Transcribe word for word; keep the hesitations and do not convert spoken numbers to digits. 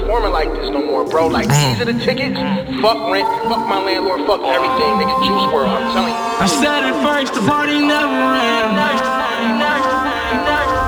performing like this no more, bro. Like, these are the tickets. Fuck rent, fuck my landlord, fuck everything. Nigga, Juice world, I'm telling you. I said it first, the party never ends.